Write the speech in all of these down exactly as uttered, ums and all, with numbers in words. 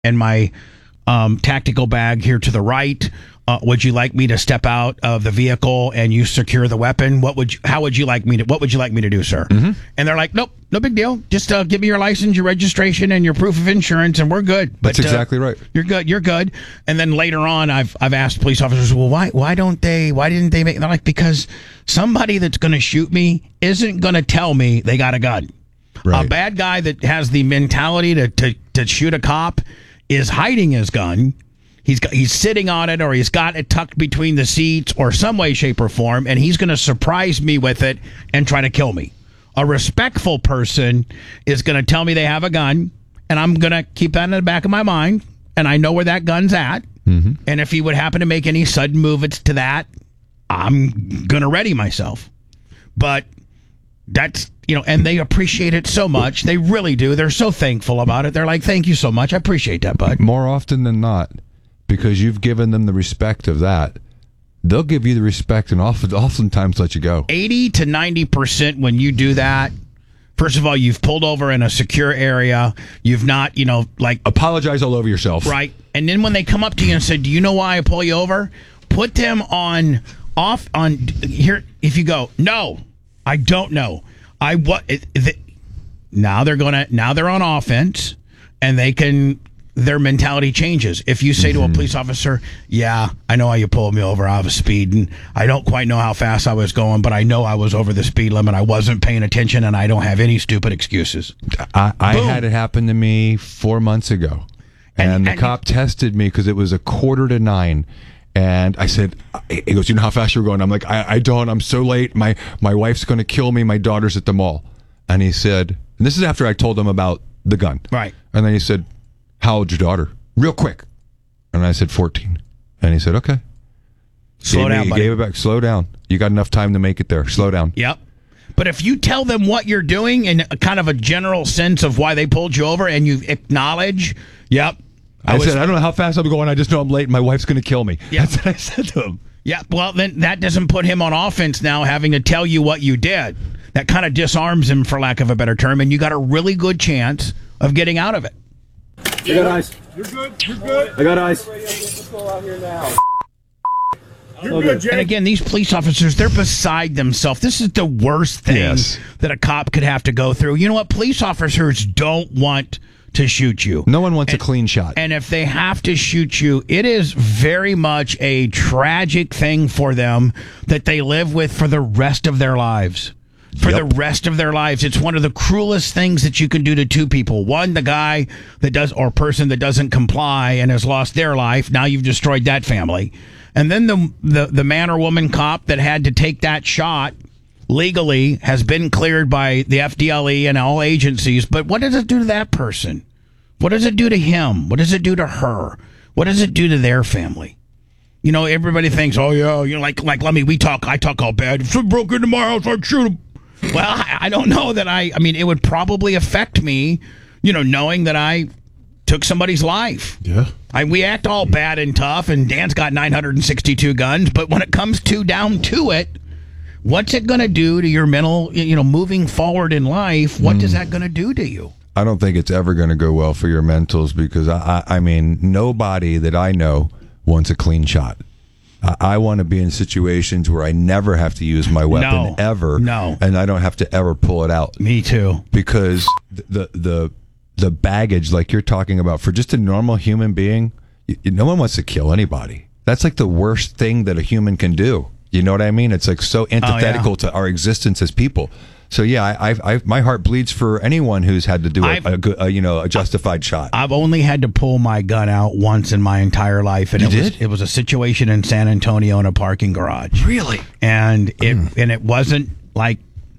and my um, tactical bag here to the right. Uh, would you like me to step out of the vehicle and you secure the weapon? What would you, how would you like me to, what would you like me to do, sir? Mm-hmm. And they're like, nope, no big deal. Just uh, give me your license, your registration, and your proof of insurance, and we're good. That's but, exactly uh, right. You're good. You're good. And then later on, I've I've asked police officers, well, why why don't they? Why didn't they make? They're like, because somebody that's going to shoot me isn't going to tell me they got a gun. Right. A bad guy that has the mentality to to, to shoot a cop is hiding his gun. He's got, he's sitting on it, or he's got it tucked between the seats, or some way, shape, or form, and he's going to surprise me with it and try to kill me. A respectful person is going to tell me they have a gun, and I'm going to keep that in the back of my mind, and I know where that gun's at. Mm-hmm. And if he would happen to make any sudden movements to that, I'm going to ready myself. But that's, you know, and they appreciate it so much. They really do. They're so thankful about it. They're like, thank you so much. I appreciate that, bud. More often than not, because you've given them the respect of that, they'll give you the respect and often, oftentimes let you go. eighty to ninety percent when you do that, first of all, you've pulled over in a secure area. You've not, you know, like... Apologize all over yourself. Right. And then when they come up to you and say, do you know why I pull you over? Put them on, off, on, here, if you go, no, I don't know. I, what, it, it, now they're going to, now they're on offense, and they can... their mentality changes. If you say mm-hmm. to a police officer, yeah, I know how you pulled me over. I was speeding. I don't quite know how fast I was going, but I know I was over the speed limit. I wasn't paying attention, and I don't have any stupid excuses. I, I had it happen to me four months ago, and, and the and, cop tested me because it was a quarter to nine. And I said, he goes, you know how fast you're going? I'm like, I, I don't. I'm so late. My, my wife's going to kill me. My daughter's at the mall. And he said, and this is after I told him about the gun. Right. And then he said, how old's your daughter? Real quick. And I said, fourteen. And he said, okay. Slow gave down, me, buddy. He gave it back. Slow down. You got enough time to make it there. Slow down. Yep. But if you tell them what you're doing in a kind of a general sense of why they pulled you over, and you acknowledge, yep. I, I was, said, I don't know how fast I'm going. I just know I'm late and my wife's going to kill me. Yep. That's what I said to him. Yeah, well, then that doesn't put him on offense now, having to tell you what you did. That kind of disarms him, for lack of a better term, and you got a really good chance of getting out of it. I got eyes. You're good. You're good. I got eyes. You're good, Jay. And again, these police officers, they're beside themselves. This is the worst thing yes. that a cop could have to go through. You know what? Police officers don't want to shoot you. No one wants and, a clean shot. And if they have to shoot you, it is very much a tragic thing for them that they live with for the rest of their lives. For yep. the rest of their lives. It's one of the cruelest things that you can do to two people. One, the guy that does, or person that doesn't comply and has lost their life. Now you've destroyed that family. And then the, the, the man or woman cop that had to take that shot legally has been cleared by the F D L E and all agencies. But what does it do to that person? What does it do to him? What does it do to her? What does it do to their family? You know, everybody thinks, oh, yeah, you know, like, like, let me, we talk, I talk all bad. If someone broke into my house, I'd shoot him. Well, I, I don't know that I, I mean, it would probably affect me, you know, knowing that I took somebody's life. Yeah. I, we act all bad and tough, and Dan's got nine hundred sixty-two guns, but when it comes to down to it, what's it going to do to your mental, you know, moving forward in life? What mm. is that going to do to you? I don't think it's ever going to go well for your mentals because, I, I, I mean, nobody that I know wants a clean shot. I, I want to be in situations where I never have to use my weapon no, ever. No. And I don't have to ever pull it out. Me too. Because the the the baggage, like you're talking about, for just a normal human being, you, no one wants to kill anybody. That's like the worst thing that a human can do. You know what I mean? It's like so antithetical oh, yeah. to our existence as people. So yeah, I, I, I, my heart bleeds for anyone who's had to do a, a, a you know a justified shot. I've only had to pull my gun out once in my entire life, and you it did? was it was a situation in San Antonio in a parking garage. Really? And it mm. and it wasn't like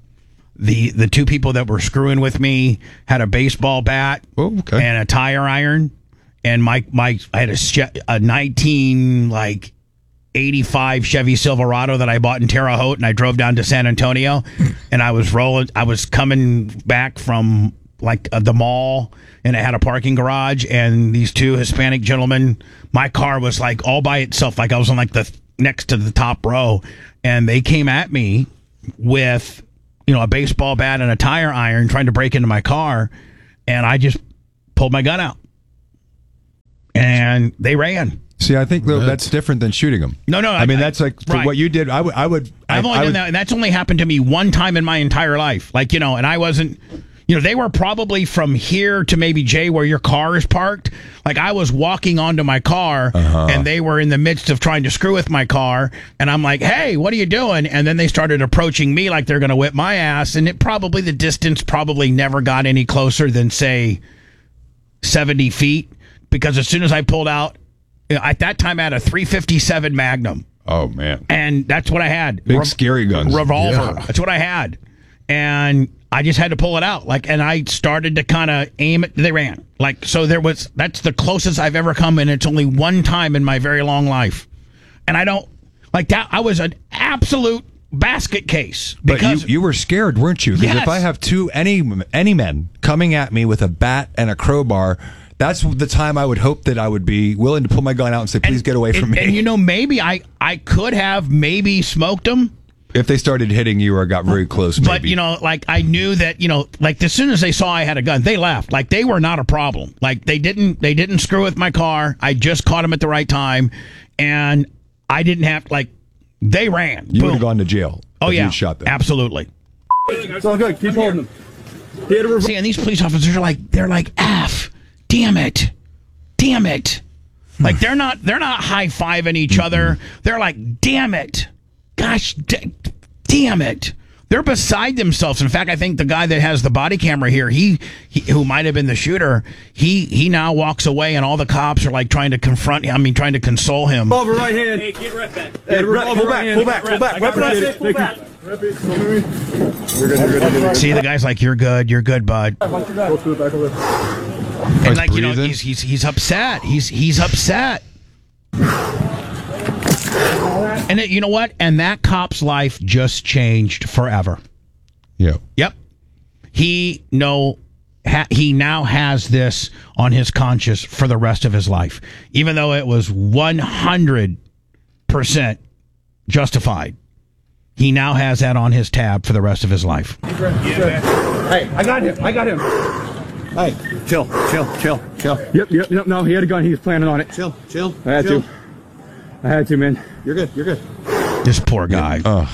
the the two people that were screwing with me had a baseball bat oh, okay. and a tire iron, and my my I had a a nineteen like. eighty-five Chevy Silverado that I bought in Terre Haute, and I drove down to San Antonio, and I was rolling. I was coming back from like uh, the mall, and it had a parking garage, and these two Hispanic gentlemen. My car was like all by itself, like I was on like the next to the top row, and they came at me with you know a baseball bat and a tire iron, trying to break into my car, and I just pulled my gun out. and they ran. See, I think though, that's different than shooting them. No, no. I, I mean, I, that's like for right. what you did. I would, I would. I've I, only I done would, that, and that's only happened to me one time in my entire life. Like, you know, and I wasn't, you know, they were probably from here to maybe, Jay, where your car is parked. Like, I was walking onto my car, Uh-huh. and they were in the midst of trying to screw with my car, and I'm like, hey, what are you doing? And then they started approaching me like they're going to whip my ass, and it probably, the distance probably never got any closer than, say, seventy feet, because as soon as I pulled out, you know, at that time I had a three fifty-seven Magnum. Oh man, And that's what I had. big Rev- scary guns. Revolver. Yeah. That's what I had. And I just had to pull it out. Like, and I started to kind of aim it. They ran. Like, so there was, that's the closest I've ever come. And it's only one time in my very long life. And I don't, like that, I was an absolute basket case. But Because you, you were scared, weren't you? Because Yes. if I have two any any men coming at me with a bat and a crowbar, that's the time I would hope that I would be willing to pull my gun out and say, "Please get away from and, me." And you know, maybe I, I could have maybe smoked them. if they started hitting you or got very close, maybe. But, you know, like, I knew that, you know, like, as soon as they saw I had a gun, they left. Like, they were not a problem. Like, they didn't, they didn't screw with my car. I just caught them at the right time. And I didn't have, like, they ran. you would Boom. have gone to jail. Oh, if yeah. you'd shot them. Absolutely. It's all good. Keep holding him. He had a rev- See, and these police officers are like, they're like, F, damn it. Damn it. Like, they're not, they're not high-fiving each other. They're like, damn it. Gosh, d- damn it. They're beside themselves. In fact, I think the guy that has the body camera here, he, he who might have been the shooter, he he now walks away, and all the cops are like trying to confront him. I mean, trying to console him. revolver right hand. Hey, get rep back. Hey, Rep, pull pull back, back, pull back, pull back. I got what I said, pull Thank back. you. You're good, you're good, you're good. See, the guy's like, you're good, you're good, bud. Go through the back of the And He's like, you know, breathing. he's he's he's upset. He's he's upset. And it, you know what? And that cop's life just changed forever. Yeah. Yep. He no ha, he now has this on his conscience for the rest of his life. Even though it was one hundred percent justified. He now has that on his tab for the rest of his life. Hey, I got him. I got him. Hey, chill, chill, chill, chill. Yep, yep, yep. No, he had a gun. He was planning on it. Chill, chill. I had chill. to. I had to, man. You're good, you're good. This poor guy. Ugh.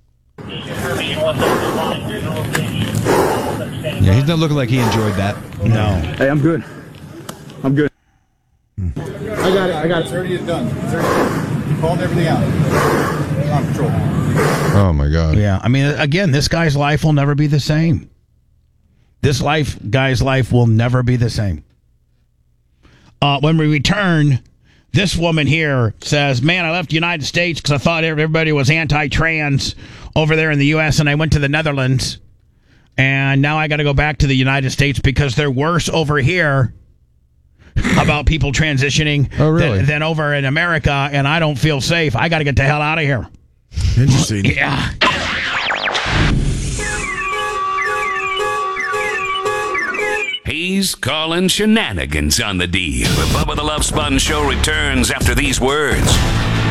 Yeah, he's not looking like he enjoyed that. No. Hey, I'm good. I'm good. I got it, I got it. It's already done. It's already, you called everything out. On patrol. Oh my God. Yeah. I mean, again, this guy's life will never be the same. This life, guy's life will never be the same. Uh, when we return, this woman here says, man, I left the United States because I thought everybody was anti-trans over there in the U S, and I went to the Netherlands, and now I got to go back to the United States because they're worse over here about people transitioning Oh, really? than, than over in America, and I don't feel safe. I got to get the hell out of here. Interesting. Yeah. He's calling shenanigans on the D. The Bubba the Love Sponge Show returns after these words.